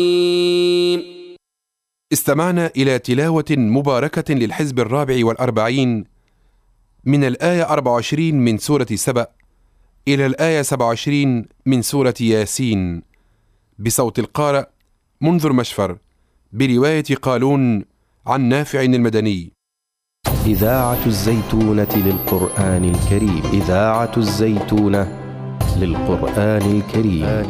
استمعنا إلى تلاوة مباركة للحزب 44 من الآية 24 من سورة سبأ إلى الآية 27 من سورة ياسين، بصوت القارئ منذر مشفر، برواية قالون عن نافع المدني. إذاعة الزيتونة للقرآن الكريم. إذاعة الزيتونة للقرآن الكريم.